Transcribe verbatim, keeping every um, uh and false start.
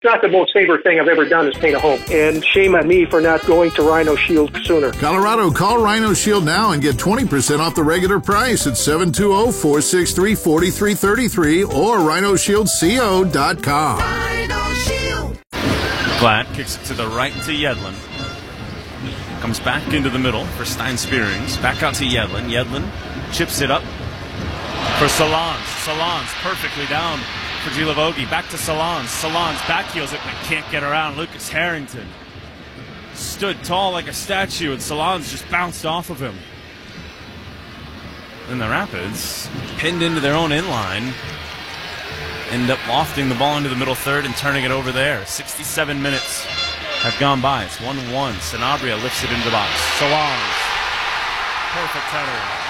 not the most favorite thing I've ever done is paint a home. And shame on me for not going to Rhino Shield sooner. Colorado, call Rhino Shield now and get twenty percent off the regular price at seven two zero, four six three, four three three three or rhino shield co dot com. Rhino Shield. Glad kicks it to the right to Yedlin. Comes back into the middle for Stein Spearings. Back out to Yedlin. Yedlin chips it up for Salons. Salons perfectly down for Gilavogi. Back to Salons. Salons backheels it but can't get around. Lucas Harrington stood tall like a statue and Salons just bounced off of him. Then the Rapids, pinned into their own inline, end up lofting the ball into the middle third and turning it over there. sixty-seven minutes have gone by. It's one one. Sanabria lifts it into the box. Salons. Perfect header.